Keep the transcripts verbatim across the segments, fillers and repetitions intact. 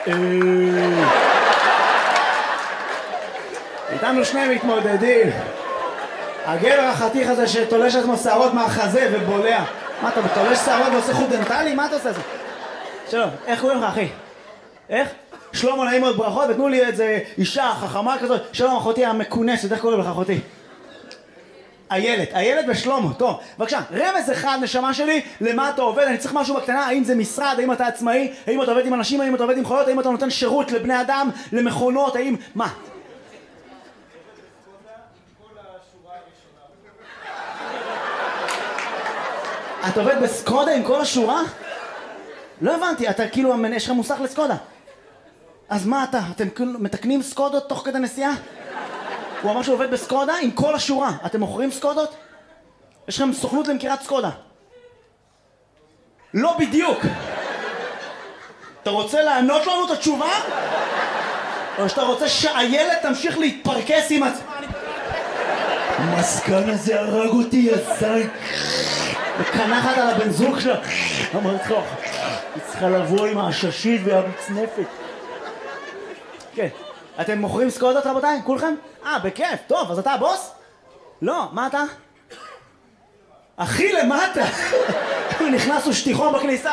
איתנו שני מתמודדים. הגבר החתיך הזה שתולש עצמו שערות מהחזה ובולע. מה אתה תולש שערות ועושה חוט דנטלי? מה אתה עושה זה? שלום, איך קוראים לך אחי? איך? שלמה, נעים מאוד, ברכות, ותנו לי איזה אישה חכמה כזאת. שלום אחותי המכונסת, איך קוראים לך אחותי? איילת, איילת ושלמה, טוב, בבקשה, רמז אחד נשמה שלי, למה אתה עובד? אני צריך משהו בקטנה, האם זה משרד, האם אתה עצמאי, האם אתה עובד עם אנשים, האם אתה עובד עם חיות, האם אתה נותן שירות לבני אדם, למכונות, האם, מה? אתה עובד בסקודה עם כל השורה? לא הבנתי, אתה כאילו, יש לך מוסך לסקודה. אז מה אתה, אתם מתקנים סקודות תוך כדי נסיעה? הוא אמר שהוא עובד בסקודה עם כל השורה. אתם מוכרים סקודות? יש לכם סוכנות למכירת סקודה. לא בדיוק. אתה רוצה לענות לנו את התשובה? או שאתה רוצה שהילד תמשיך להתפרקס עם עצמה? המסכן הזה הרג אותי, יזי. וקנחת על הבן זוג שלה. אמרת לך, היא צריכה לבוא עם הששית והמצנפת. כן. אתם מוכרים סקודות רבותיי? כולכם? אה, בכיף. טוב, אז אתה הבוס? לא, מה אתה? הכי למטה. נכנסו שטיחון בכניסה.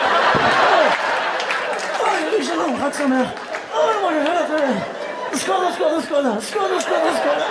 אוי, שלום, חג שמח. אוי, סקודה, סקודה, סקודה, סקודה, סקודה, סקודה.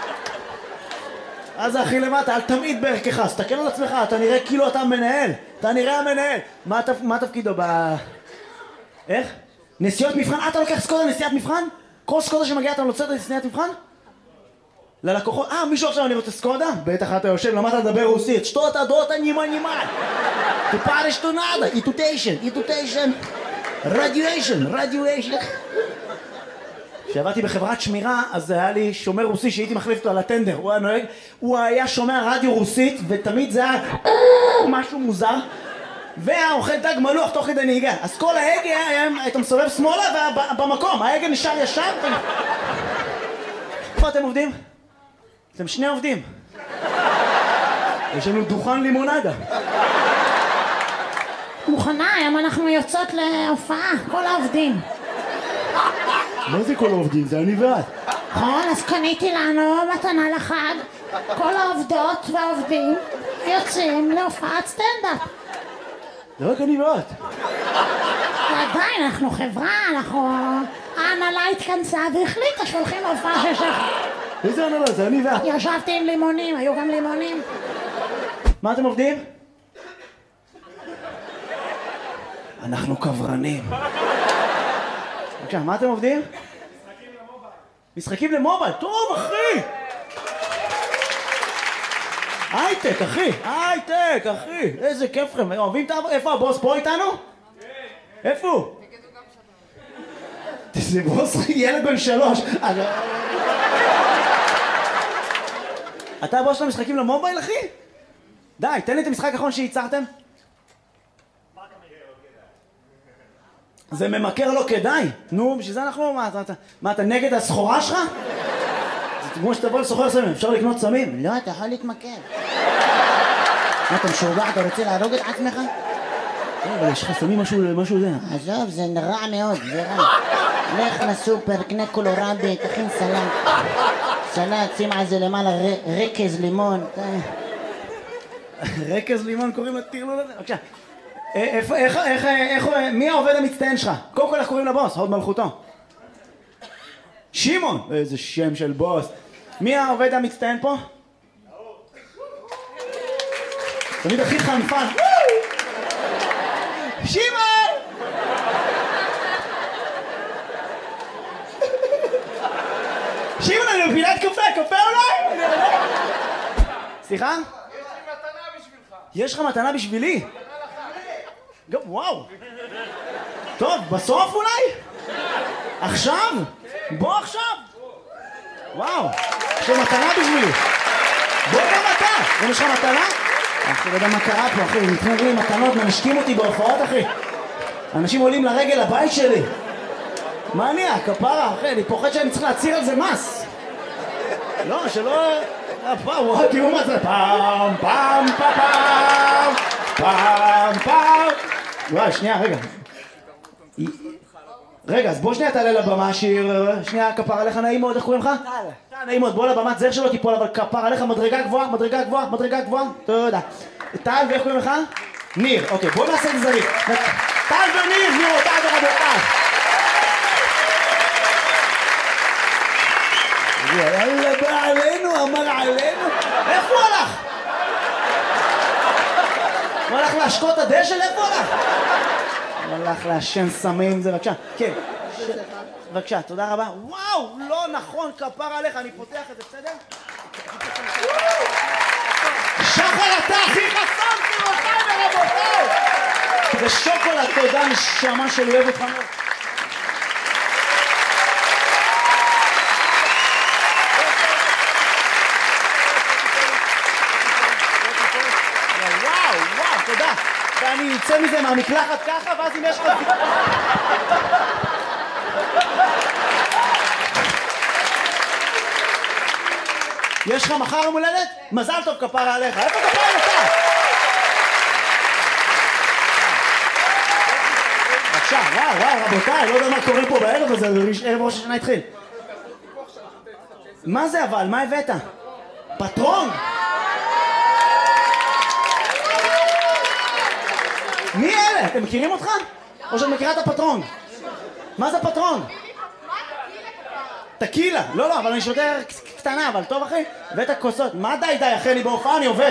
אז זה הכי למטה, אל תמיד בערכך, תסתכל על עצמך, אתה נראה כאילו אתה מנהל. אתה נראה המנהל. מה תפקידו ב... איך? נסיעות מבחן? אתה לוקח סקודה נסיעת מבחן? כל סקודה שמגיעה אתה נוצאת לסניית מבחן? ללקוחות, אה מישהו עכשיו אני רוצה סקודה? בטח אתה יושב, למדת לדבר רוסית. שטות הדות הנימה נימה. Tu pares tu nada, itutation, itutation, radiation, radiation. כשעבדתי בחברת שמירה, אז היה לי שומר רוסי שהייתי מחליף אותו על הטנדר. הוא היה נוהג, הוא היה שומע רדיו רוסית, ותמיד זה היה משהו מוזר. והיה אוכל דג מלוח תוך כדי נהיגה. אז כל ההגה היית מסובב שמאלה ובמקום, ההגה נשאר ישר. איפה אתם עובדים? אתם שני עובדים. יש לנו דוכן לימונדה. מוכנה, היום אנחנו יוצאות להופעה, כל העובדים. מה זה כל העובדים? זה אני ואת. נכון, אז קניתי לנו מתנה לחג. כל העובדות והעובדים יוצאים להופעת סטנדאפ. זה רק אני ואת. עדיין, אנחנו חברה, אנחנו... ההנהלה התכנסה והחליטה שהולכים להופעה של שחר. איזה הנהלה? זה אני ואת. ישבתי עם לימונים, היו גם לימונים. מה אתם עובדים? אנחנו קברנים. בבקשה, מה אתם עובדים? משחקים למובייל. משחקים למובייל? טוב, אחי! הייטק, אחי! הייטק, אחי! איזה כיף לכם. אוהבים את העבודה? איפה הבוס? פה איתנו? כן. איפה הוא? זה בוס ילד בן שלוש. אתה הבוס של המשחקים למובייל, אחי? די, תן לי את המשחק האחרון שייצרתם. זה ממכר לא כדאי. נו, בשביל זה אנחנו... מה, אתה, מה, אתה נגד הסחורה שלך? זה כמו שתבוא לסוחר סמים, אפשר לקנות סמים? לא, אתה יכול להתמכר. מה, אתה משוגע? אתה רוצה להרוג את עצמך? אבל יש לך סמים משהו, משהו זה. עזוב, זה רע מאוד, זה רע. לך לסופר, קנה קולורבי, תכין סלט. סלט, שים על זה למעלה רקז לימון. רקז לימון קוראים לטרלול הזה? בבקשה. איך, איך, איך, איך, מי העובד המצטיין שלך? קודם כל איך קוראים לבוס? הוד מלכותו. שמעון! איזה שם של בוס. מי העובד המצטיין פה? תמיד הכי חנפן. שמעון! שמעון, אני בפינת קפה, קפה אולי? סליחה? יש לי מתנה בשבילך. יש לך מתנה בשבילי? גם, וואו. טוב, בסוף אולי? עכשיו? בוא עכשיו. וואו, יש לך מתנה בשבילי. בוא גם אתה. יש לך מתנה? אחי, לא יודע מה קרה פה, אחי. נתנו לי מתנות, מנשקים אותי בהופעות, אחי. אנשים עולים לרגל לבית שלי. מה אני? הכפרה, אחי. אני פוחד שאני צריך להציר על זה מס. לא, שלא... פעם, וואו, תראו מה זה. פעם, פעם, פעם, פעם, פעם. וואי, שנייה, רגע. רגע, אז בוא שנייה תעלה לבמה, שיר, שנייה, כפר עליך, נעים מאוד, איך קוראים לך? טל. טל, נעים מאוד, בוא לבמה, זר שלא תיפול, אבל כפר עליך, מדרגה גבוהה, מדרגה גבוהה, מדרגה גבוהה, תודה. טל, ואיך קוראים לך? ניר, אוקיי, בוא נעשה את זה זריק. טל וניר, גבירותיי ורבותיי. יאללה, בא עלינו, אמר עלינו. איפה הוא הלך? הוא הלך להשקות הדשא? איפה הוא הלך? הוא הלך לעשן סמים, זה בבקשה. כן. בבקשה, תודה רבה. וואו, לא נכון, כפר עליך, אני פותח את זה, בסדר? שחר, אתה הכי חסון, גבירותיי ורבותיי! זה שוקולד, תודה, נשמה שלי, אוהב אותך מאוד. תודה. ואני אצא מזה מהמקלחת ככה, ואז אם יש לך... יש לך מחר יום הולדת? מזל טוב כפרה עליך. איפה כפרה עליך? בבקשה, וואו, וואו, רבותיי, לא יודע מה קורה פה בערב הזה, ערב ראש השנה התחיל. מה זה אבל? מה הבאת? פטרון? מי אלה? אתם מכירים אותך? או שאת מכירה את הפטרון? מה זה פטרון? טקילה. לא, לא, אבל אני שותה קטנה, אבל טוב אחי? הבאת כוסות. מה די די אחי? אני בהופעה, אני עובד.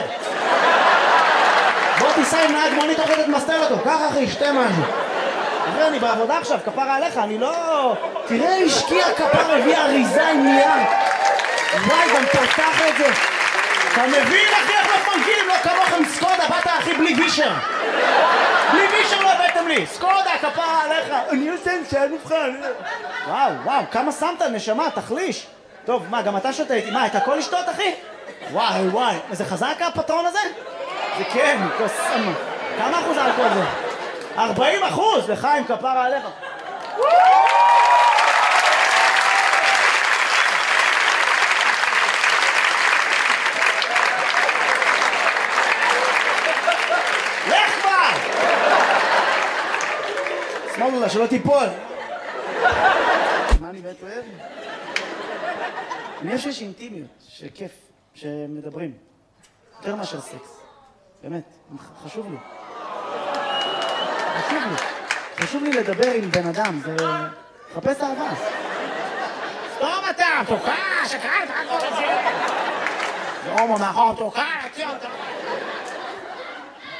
בוא תיסע עם נהג מונית אוכלת מסתר אותו. ככה אחי, שתה משהו. אחי, אני בעבודה עכשיו, כפרה עליך, אני לא... תראה, השקיע כפר, הביא אריזה עם נייר. וואי, גם פתח את זה. אתה מבין אחי איך מפנקים? לא כמוכם סקודה, באת אחי בלי וישר. בלי וישר לא הבאתם לי. סקודה, כפרה עליך. אני עושה שאל מבחן. וואו, וואו, כמה שמת נשמה, תחליש. טוב, מה, גם אתה שותה איתי? מה, את הכל לשתות אחי? וואי, וואי. זה חזק הפטרון הזה? זה כן, כוסמה. כמה אחוז אלכוהול זה? ארבעים אחוז! לחיים, כפרה עליך. לך כבר! שמאלו לה, שלא תיפול. מה אני באמת אוהב? אני חושב שיש אינטימיות, שכיף, שמדברים. יותר מאשר סקס. באמת, חשוב לי. חשוב לי. חשוב לי לדבר עם בן אדם, זה... חפש אהבה. סתום אתה, תוקע, שקראת, הכל הזה. זה הומו מאחור, תוקע, תוקע, תוקע.